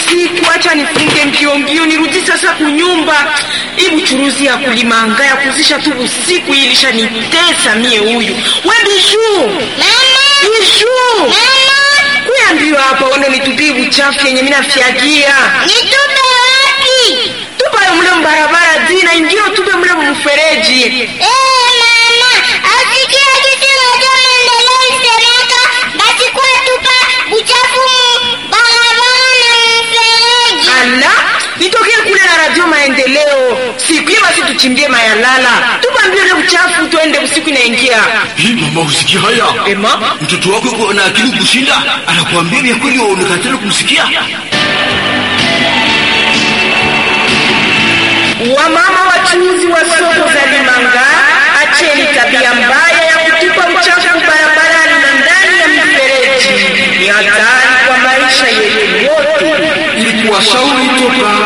usiku, acha nifunge mbio nirudi sasa kunyumba. Ibu churuzi ya kulimanga ya kuzisha tu usiku ilisha nitesa mie huyu. We Bijou. Mama. Bijou. Mama. Kuambiwa hapa ono nitupie uchafu yenye mimi nafiagia. Nitupe wapi? Tupa mle mbarabara dina ingine tupe mle mfereji. Mama, asikia kitu moja maendeleo isemeka basi kwa tupa uchafu barabara na mfereji. Ala, nitokea kule na Radio Maendeleo. Siku hiyo basi tuchimbie mayalala. Tupa mbio ile uchafu tuende usiku inaingia. Hii mama usikia haya? Ema, Mtoto wako yuko na akili kushinda, anakuambia vya kweli wewe unakatana kumsikia. Wamama wachuuzi wa soko za Limanga, acheni tabia mbaya ya kutupa uchafu barabarani na ndani ya mifereji. Ni hatari kwa maisha yetu yote. Ili kuwashauri toka